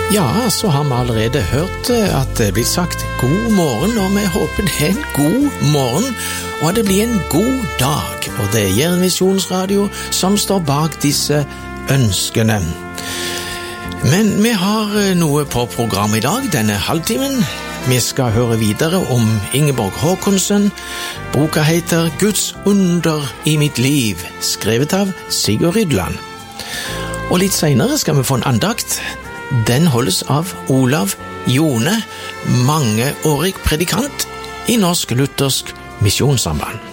Ja, så har vi allerede hørt at det blir sagt god morgen, og vi håper det en god morgen, og at det blir en god dag. Og det Jæren Misjonsradio som står bak disse ønskene. Men vi har noe på program i dag, denne halvtimen. Vi skal høre videre om Ingeborg Håkonsen. Boka heter Guds under i mitt liv, skrevet av Sigurd Rydland. Og litt senere skal vi få en andakt. Den holdes av Olav Jone, mangeårig predikant i Norsk Luthersk Misjonssamband.